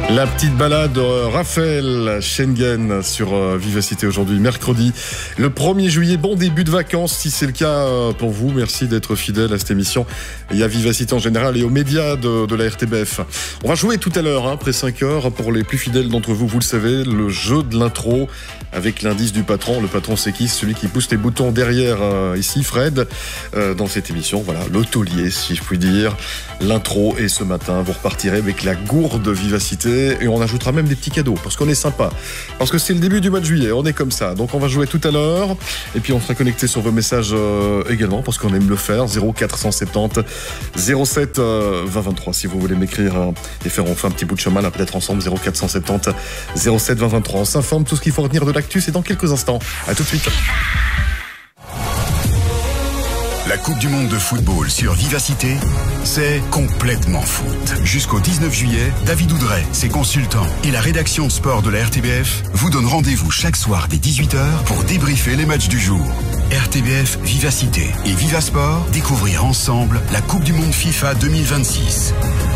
La petite balade Raphaël Schengen sur Vivacité aujourd'hui, mercredi, le 1er juillet. Bon début de vacances, si c'est le cas pour vous. Merci d'être fidèle à cette émission et à Vivacité en général et aux médias de la RTBF. On va jouer tout à l'heure, après 5 heures. Pour les plus fidèles d'entre vous, vous le savez, le jeu de l'intro avec l'indice du patron. Le patron, c'est qui? Celui qui pousse les boutons derrière ici, Fred, dans cette émission. Voilà, le taulier, si je puis dire. L'intro, et ce matin, vous repartirez avec la gourde Vivacité. Et on ajoutera même des petits cadeaux, parce qu'on est sympa. Parce que c'est le début du mois de juillet, on est comme ça. Donc on va jouer tout à l'heure. Et puis on sera connecté sur vos messages également, parce qu'on aime le faire. 0470 07 20 23. Si vous voulez m'écrire et faire enfin un petit bout de chemin, là peut-être ensemble. 0470 07 20 23. On s'informe, tout ce qu'il faut retenir de l'actu, c'est dans quelques instants. À tout de suite. La Coupe du Monde de football sur Vivacité, c'est complètement foot. Jusqu'au 19 juillet, David Oudret, ses consultants et la rédaction sport de la RTBF vous donnent rendez-vous chaque soir dès 18h pour débriefer les matchs du jour. RTBF Vivacité et Vivasport, découvrir ensemble la Coupe du Monde FIFA 2026.